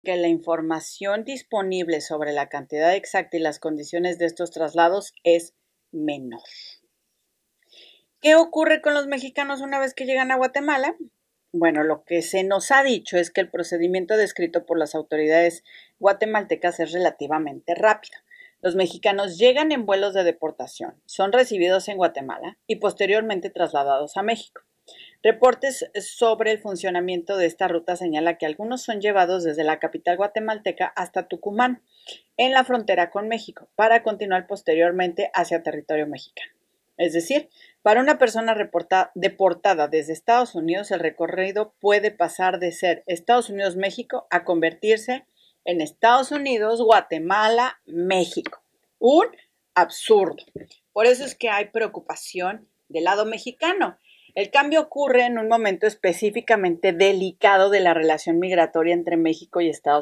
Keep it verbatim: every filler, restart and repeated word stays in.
que la información disponible sobre la cantidad exacta y las condiciones de estos traslados es menor. ¿Qué ocurre con los mexicanos una vez que llegan a Guatemala? Bueno, lo que se nos ha dicho es que el procedimiento descrito por las autoridades guatemaltecas es relativamente rápido. Los mexicanos llegan en vuelos de deportación, son recibidos en Guatemala y posteriormente trasladados a México. Reportes sobre el funcionamiento de esta ruta señala que algunos son llevados desde la capital guatemalteca hasta Tucumán, en la frontera con México, para continuar posteriormente hacia territorio mexicano. Es decir, para una persona reporta, deportada desde Estados Unidos, el recorrido puede pasar de ser Estados Unidos-México a convertirse en Estados Unidos, Guatemala, México. Un absurdo. Por eso es que hay preocupación del lado mexicano. El cambio ocurre en un momento específicamente delicado de la relación migratoria entre México y Estados